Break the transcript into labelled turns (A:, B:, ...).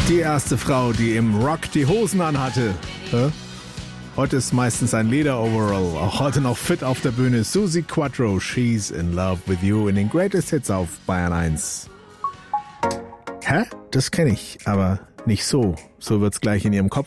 A: Die erste Frau, die im Rock die Hosen anhatte. Heute ist meistens ein Leder-Overall. Auch heute noch fit auf der Bühne. Suzi Quatro, She's in Love with You in den Greatest Hits auf Bayern 1. Hä? Das kenne ich, aber nicht so. So wird's gleich in Ihrem Kopf